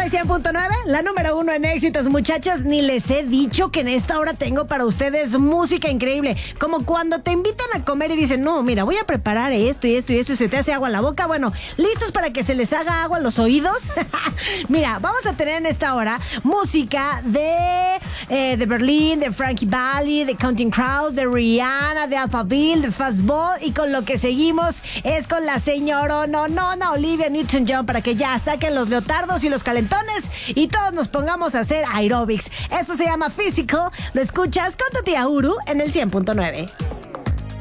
XFM 100.9, la número 1 en éxitos, muchachas. Ni les he dicho que en esta hora tengo para ustedes música increíble. Como cuando te invitan a comer y dicen, no, mira, voy a preparar esto y esto y esto y se te hace agua en la boca. Bueno, ¿listos para que se les haga agua en los oídos? Mira, vamos a tener en esta hora música de Berlín, de Frankie Valli, de Counting Crows, de Rihanna, de Alphaville, de Fastball. Y con lo que seguimos es con la señora Olivia Newton-John, para que ya saquen los leotardos y los calentones y todos nos pongamos a hacer aerobics. Esto se llama Physical. Lo escuchas con tu tía Uru en el 100.9.